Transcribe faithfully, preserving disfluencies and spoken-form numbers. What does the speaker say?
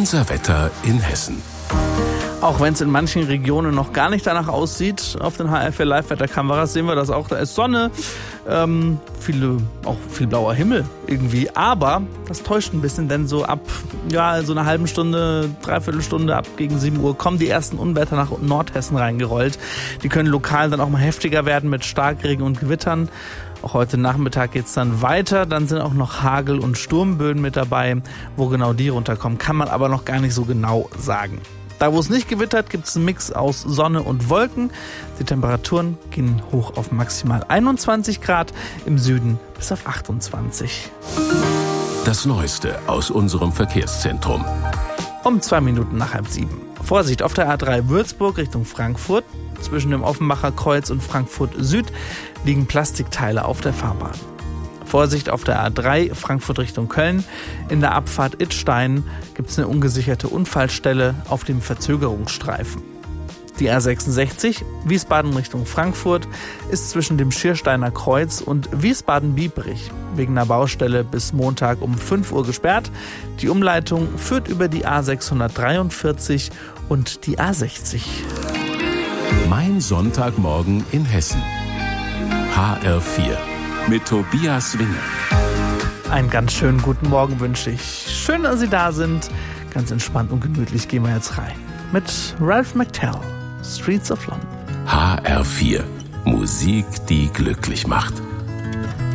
Unser Wetter in Hessen. Auch wenn es in manchen Regionen noch gar nicht danach aussieht, auf den H R vier Live-Wetterkameras sehen wir das auch. Da ist Sonne, ähm, viele, auch viel blauer Himmel irgendwie. Aber das täuscht ein bisschen, denn so ab ja, so einer halben Stunde, dreiviertel Stunde, ab gegen sieben Uhr kommen die ersten Unwetter nach Nordhessen reingerollt. Die können lokal dann auch mal heftiger werden mit Starkregen und Gewittern. Auch heute Nachmittag geht es dann weiter. Dann sind auch noch Hagel- und Sturmböen mit dabei. Wo genau die runterkommen, kann man aber noch gar nicht so genau sagen. Da, wo es nicht gewittert, gibt es einen Mix aus Sonne und Wolken. Die Temperaturen gehen hoch auf maximal einundzwanzig Grad, im Süden bis auf achtundzwanzig. Das Neueste aus unserem Verkehrszentrum. Um zwei Minuten nach halb sieben. Vorsicht auf der A drei Würzburg Richtung Frankfurt. Zwischen dem Offenbacher Kreuz und Frankfurt Süd liegen Plastikteile auf der Fahrbahn. Vorsicht auf der A drei Frankfurt Richtung Köln. In der Abfahrt Idstein gibt es eine ungesicherte Unfallstelle auf dem Verzögerungsstreifen. Die A sechsundsechzig Wiesbaden Richtung Frankfurt ist zwischen dem Schiersteiner Kreuz und Wiesbaden-Biebrich wegen einer Baustelle bis Montag um fünf Uhr gesperrt. Die Umleitung führt über die A sechshundertdreiundvierzig und die A sechzig. Mein Sonntagmorgen in Hessen. H R vier. Mit Tobias Winge. Einen ganz schönen guten Morgen wünsche ich. Schön, dass Sie da sind. Ganz entspannt und gemütlich gehen wir jetzt rein. Mit Ralph McTell, Streets of London. H R vier. Musik, die glücklich macht.